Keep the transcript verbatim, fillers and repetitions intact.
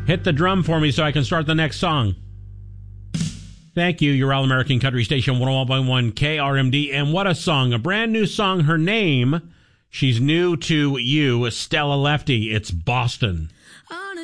Hit the drum for me so I can start the next song. Thank you, your All-American Country Station, one oh one point one K R M D. And what a song. A brand new song. Her name, she's new to you, Stella Lefty. It's Boston. On a